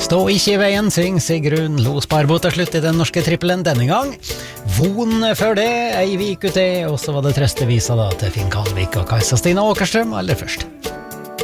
Stå ikke i veien, syng Sigrun Lo Sparbo til slutt i den norske trippelen denne gang. Von før det, ei vik ut det, og så var det trøstevisa da til Finn Kalvik og Kajsa Stina Åkerstrøm aller først.